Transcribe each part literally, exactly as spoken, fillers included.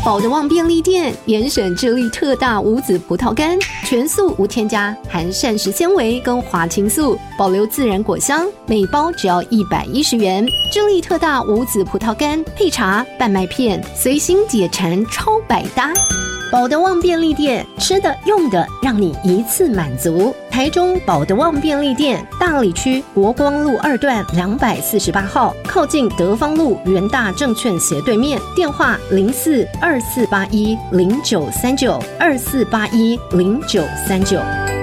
宝德旺便利店严选智利特大无籽葡萄干，全素无添加，含膳食纤维跟花青素，保留自然果香，每包只要一百一十元。智利特大无籽葡萄干配茶、半麦片，随心解馋，超百搭。宝德旺便利店，吃的用的让你一次满足。台中宝德旺便利店大里区国光路二段两百四十八号，靠近德芳路元大证券斜对面，电话零四二四八一零九三九二四八一零九三九。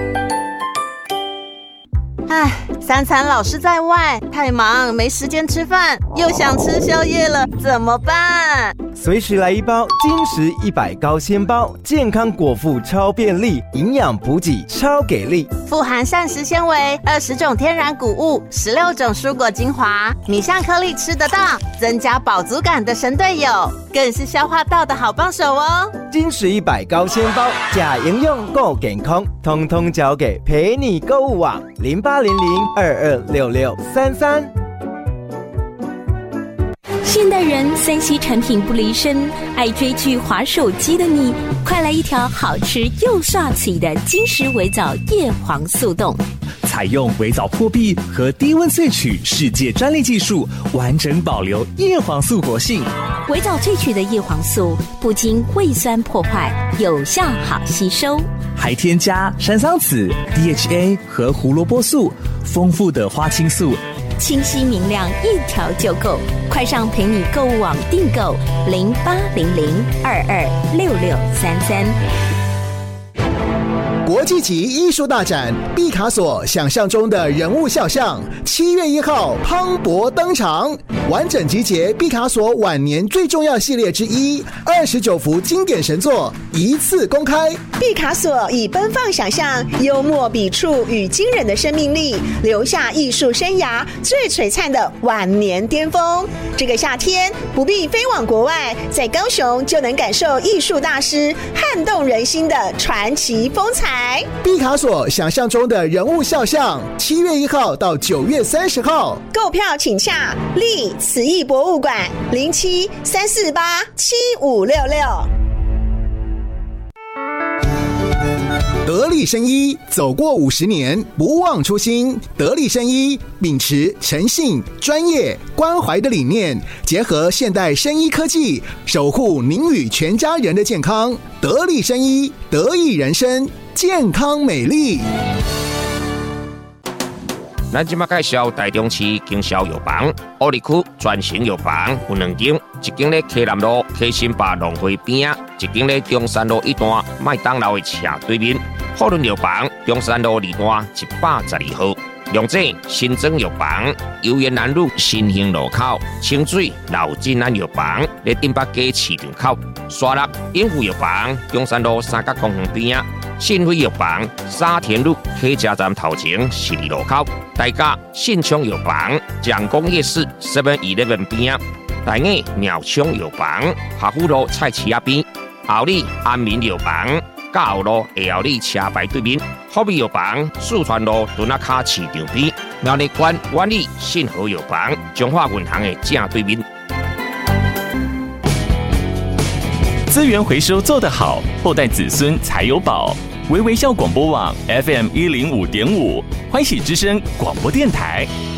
唉，三餐老是在外，太忙没时间吃饭，又想吃宵夜了，怎么办？ 随时来一包金石一百高纤包，健康果腹超便利，营养补给超给力， 富含膳食纤维、二十种天然谷物、十六种蔬果精华，米香颗粒吃得到，增加饱足感的神队友，更是消化道的好帮手哦。 金石一百高纤包，假营养够健康，通通交给陪你购物网零八零零二二六六三三。 现代人三 C 产品不离身，爱追剧滑手机的你，快来一条好吃又帅气的金石微藻叶黄素冻。 采用微藻破壁和低温萃取世界专利技术，完整保留叶黄素活性。 微藻萃取的叶黄素不经胃酸破坏，有效好吸收， 还添加山桑子、D H A 和胡萝卜素，丰富的花青素， 清晰明亮，一条就够。快上陪你购物网订购零八零零二二六六三三。 国际级艺术大展毕卡索想象中的人物肖像，七月一号磅礴登场，完整集结毕卡索晚年最重要系列之一，二十九幅经典神作一次公开。 毕卡索以奔放想象、幽默笔触与惊人的生命力，留下艺术生涯最璀璨的晚年巅峰。这个夏天不必飞往国外，在高雄就能感受艺术大师撼动人心的传奇风采。 毕卡索想象中的人物肖像，七月一号到九月三十号， 购票请洽立慈艺博物馆零七三四八七五六六。 得力生医走过五十年，不忘初心。得力生医秉持诚信、专业、关怀的理念，结合现代生医科技，守护您与全家人的健康。得力生医，得益人生，健康美丽。 咱即马介绍台中市经销药房，乌里区全型药房有两间，一间咧溪南路溪新坝农会边啊，一间咧中山路一段麦当劳的斜对面。富润药房中山路二段一百十二号。龙井新增药房，油园南路新兴路口，清水老金安药房咧顶北街市场口，沙鹿永福药房中山路三角公园边啊，信辉药房沙田路客家站头前十二路口，大甲信昌药房蒋公夜市 seven eleven 边啊，大雅鸟昌药房下湖路菜市仔边，后里安民药房。甲后路下后里车牌对面，福美药房四川路屯仔卡市场边，苗栗县万里信和药房中华银行的正对面。 资源回收做得好，后代子孙才有宝。微微笑广播网 F M 一零五点五，欢喜之声广播电台。